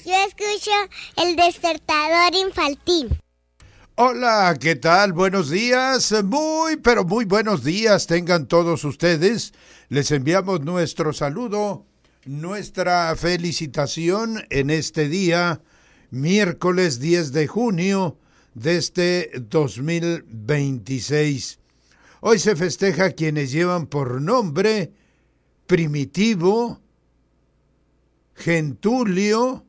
Yo escucho el despertador infantil. Hola, ¿qué tal? Buenos días, pero muy buenos días tengan todos ustedes. Les enviamos nuestro saludo, nuestra felicitación en este día, miércoles 10 de junio de este 2026. Hoy se festeja quienes llevan por nombre Primitivo, Gentulio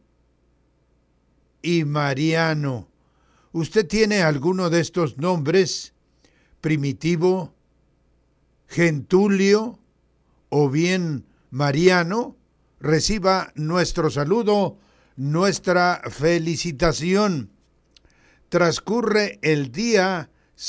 y Mariano. ¿Usted tiene alguno de estos nombres? Primitivo, Gentulio o bien Mariano. Reciba nuestro saludo, nuestra felicitación. Transcurre el día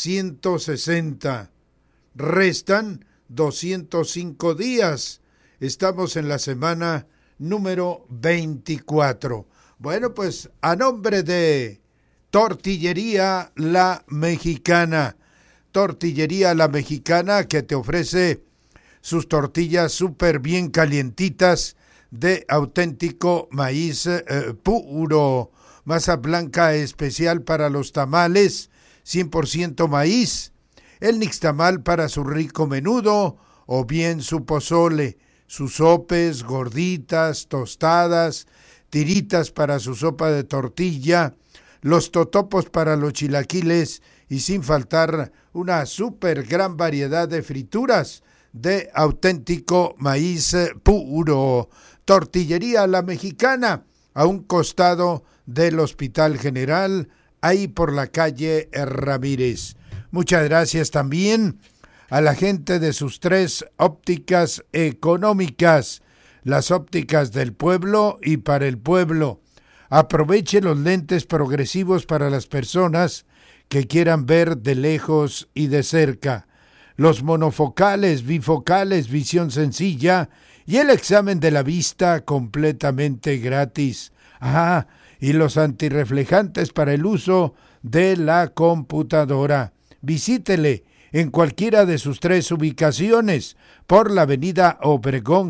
160. Restan 205 días. Estamos en la semana número 24. Bueno, pues a nombre de Tortillería La Mexicana. Tortillería La Mexicana, que te ofrece sus tortillas súper bien calientitas de auténtico maíz puro. Masa blanca especial para los tamales, 100% maíz. El nixtamal para su rico menudo o bien su pozole. Sus sopes, gorditas, tostadas, tiritas para su sopa de tortilla, los totopos para los chilaquiles y sin faltar una súper gran variedad de frituras de auténtico maíz puro. Tortillería La Mexicana, a un costado del Hospital General, ahí por la calle Ramírez. Muchas gracias también a la gente de sus 3 ópticas económicas, las ópticas del pueblo y para el pueblo. Aproveche los lentes progresivos para las personas que quieran ver de lejos y de cerca. Los monofocales, bifocales, visión sencilla y el examen de la vista completamente gratis. Y los antirreflejantes para el uso de la computadora. Visítele en cualquiera de sus 3 ubicaciones por la avenida Obregón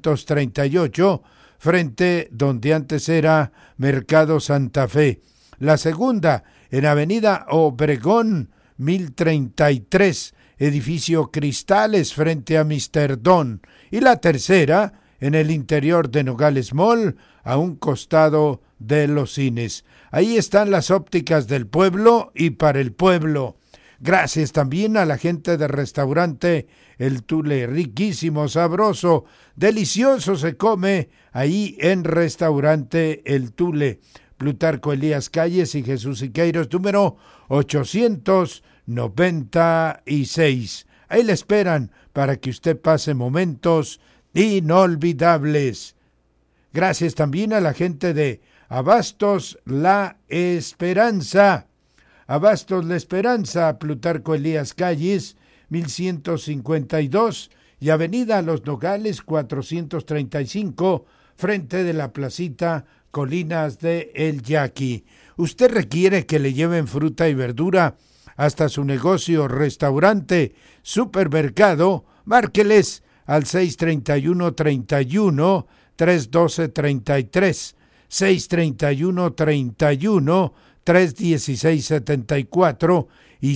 538, frente donde antes era Mercado Santa Fe. La segunda en avenida Obregón 1033, edificio Cristales, frente a Mr. Don. Y la tercera en el interior de Nogales Mall, a un costado de los cines. Ahí están las ópticas del pueblo y para el pueblo. Gracias también a la gente del restaurante El Tule, riquísimo, sabroso, delicioso se come ahí en restaurante El Tule. Plutarco Elías Calles y Jesús Siqueiros, número 896. Ahí le esperan para que usted pase momentos inolvidables. Gracias también a la gente de Abastos La Esperanza. Abastos La Esperanza, Plutarco Elías Calles, 1152 y Avenida Los Nogales 435, frente de la placita Colinas de El Yaqui. ¿Usted requiere que le lleven fruta y verdura hasta su negocio, restaurante, supermercado? Márqueles al 631-31, 312-33, 631-31, 316-74 y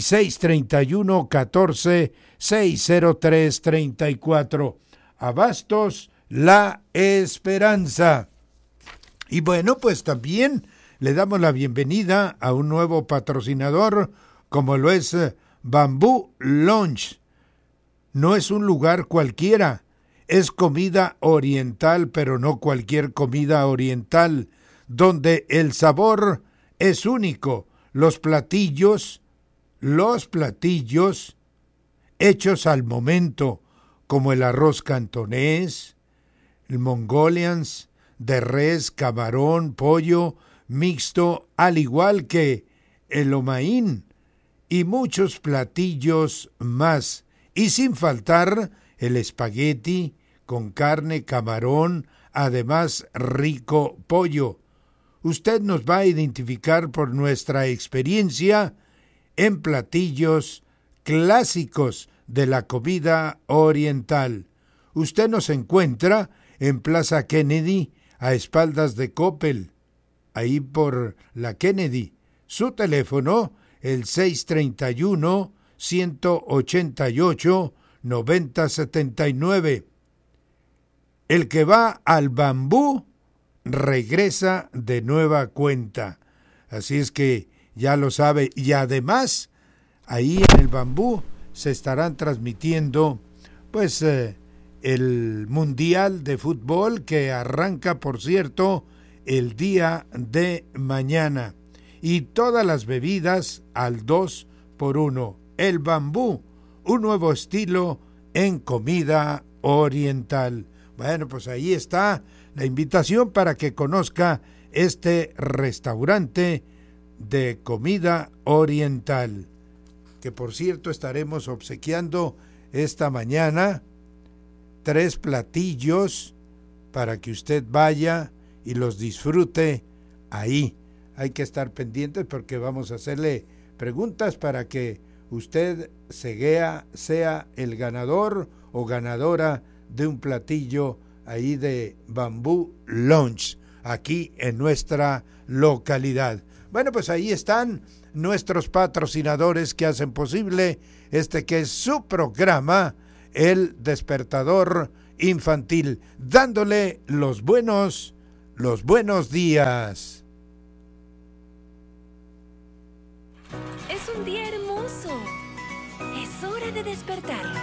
631-14-603-34. Abastos La Esperanza. Y bueno, pues también le damos la bienvenida a un nuevo patrocinador, como lo es Bambú Lunch. No es un lugar cualquiera, es comida oriental, pero no cualquier comida oriental, donde el sabor es único. Los platillos hechos al momento, como el arroz cantonés, el mongolians, de res, camarón, pollo, mixto, al igual que el omaín y muchos platillos más. Y sin faltar el espagueti con carne, camarón, además rico pollo. Usted nos va a identificar por nuestra experiencia en platillos clásicos de la comida oriental. Usted nos encuentra en Plaza Kennedy, a espaldas de Coppel. ahí por la Kennedy. Su teléfono, el 631-188-9079. El que va al Bambú regresa de nueva cuenta. Así es que ya lo sabe. Y además, ahí en el Bambú se estarán transmitiendo pues el Mundial de Fútbol, que arranca, por cierto, el día de mañana. Y todas las bebidas al 2x1. El Bambú, un nuevo estilo en comida oriental. Bueno, pues ahí está la invitación para que conozca este restaurante de comida oriental, que por cierto estaremos obsequiando esta mañana 3 platillos para que usted vaya y los disfrute ahí. Hay que estar pendientes porque vamos a hacerle preguntas para que usted sea el ganador o ganadora de un platillo ahí de Bambú Lounge, aquí en nuestra localidad. Bueno, pues ahí están nuestros patrocinadores que hacen posible que es su programa, El Despertador Infantil, dándole los buenos días. Es un día hermoso. Es hora de despertarlo.